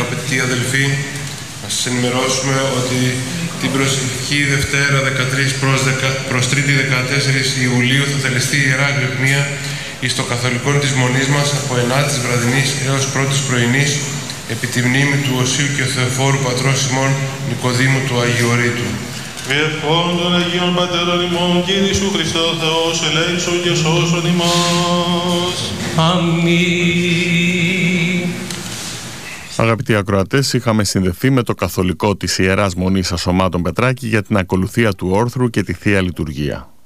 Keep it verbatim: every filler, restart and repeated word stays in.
Αγαπητοί αδελφοί, να σας ενημερώσουμε ότι την προσευχή Δευτέρα δεκατρείς προς Τρίτη δεκατέσσερις Ιουλίου θα τελεστεί η Ιερά Αγρυπνία εις το καθολικό της Μονής μας από ενάτης βραδινής έως πρώτης πρωινής επί τη μνήμη του Οσίου και Θεοφόρου Πατρός ημών Νικοδήμου του Αγιορείτου. Ευχών των Αγίων Πατέρων ημών, Κύριε Ιησού Χριστό Θεός, ελέησον και σώσον ημάς. Αμήν. Αγαπητοί ακροατές, είχαμε συνδεθεί με το καθολικό της Ιεράς Μονής Ασωμάτων Πετράκη για την ακολουθία του όρθρου και τη Θεία Λειτουργία.